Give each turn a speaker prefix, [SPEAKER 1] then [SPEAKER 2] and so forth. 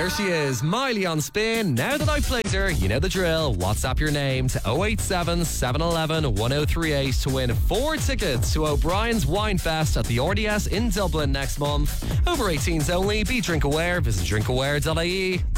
[SPEAKER 1] There she is, Miley on spin. Now that I've played her, you know the drill. WhatsApp your name to 087 711 1038 to win 4 tickets to O'Brien's Wine Fest at the RDS in Dublin next month. Over 18s only. Be drink aware. Visit drinkaware.ie.